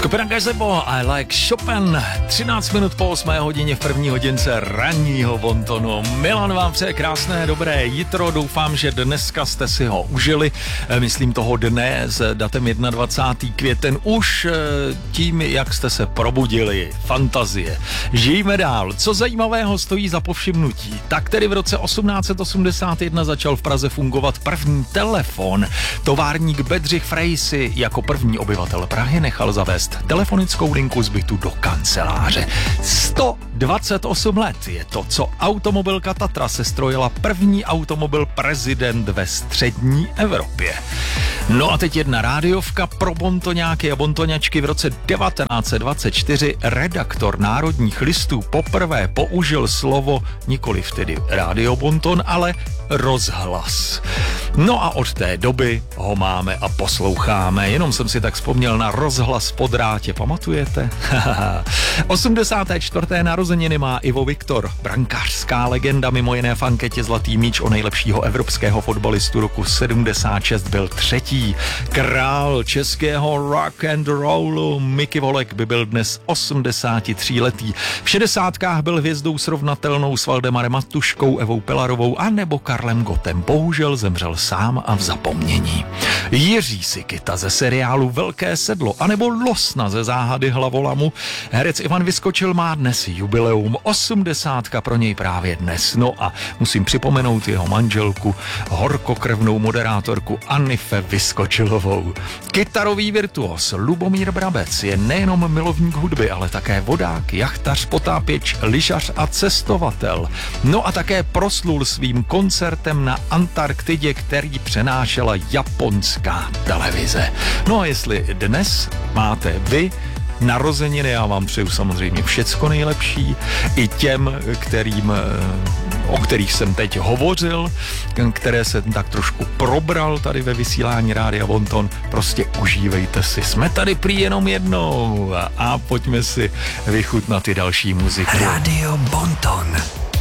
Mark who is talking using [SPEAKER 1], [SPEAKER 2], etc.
[SPEAKER 1] Skupina Gazebo, I like Chopin. 13 minut po 8 hodině v první hodince ranního Bontonu. Milan vám přeje krásné, dobré jitro. Doufám, že dneska jste si ho užili. Myslím toho dne s datem 21. květen už tím, jak jste se probudili. Fantazie. Žijeme dál. Co zajímavého stojí za povšimnutí? Tak tedy v roce 1881 začal v Praze fungovat první telefon. Továrník Bedřich Frey si jako první obyvatel Prahy nechal zavést telefonickou linku z bytu do kanceláře. 128 let je to, co automobilka Tatra sestrojila první automobil prezident ve střední Evropě. No a teď jedna rádiovka pro bontoňáky a bontoňačky. V roce 1924 redaktor Národních listů poprvé použil slovo nikoliv tedy rádiobonton, ale rozhlas. No a od té doby ho máme a posloucháme. Jenom jsem si tak vzpomněl na rozhlas po drátě. Pamatujete? 84. narozeniny má Ivo Viktor, brankářská legenda, mimo jiné v anketě Zlatý míč o nejlepšího evropského fotbalistu roku 76 byl třetí. Král českého rock and rollu Miky Volek by byl dnes 83 letý. V 60. byl hvězdou srovnatelnou s Valdemarem Matuškou, Evou Pilarovou a nebo Karlem Gottem. Bohužel zemřel sám a v zapomnění. Jiří Sikita ze seriálu Velké sedlo anebo Losna ze Záhady hlavolamu. Herec Ivan Vyskočil má dnes jubileum, 80 pro něj právě dnes. No a musím připomenout jeho manželku, horkokrvnou moderátorku Anife Vyskočilovou. Kytarový virtuos Lubomír Brabec je nejenom milovník hudby, ale také vodák, jachtař, potápěč, lyžař a cestovatel. No a také proslul svým koncertem na Antarktidě, který přenášela japonská televize. No a jestli dnes máte vy narozeniny, já vám přeju samozřejmě všecko nejlepší, i těm, o kterých jsem teď hovořil, které jsem tak trošku probral tady ve vysílání Rádia Bonton, prostě užívejte si. Jsme tady prý jenom jednou a pojďme si vychutnat ty další muziky.
[SPEAKER 2] Rádio Bonton.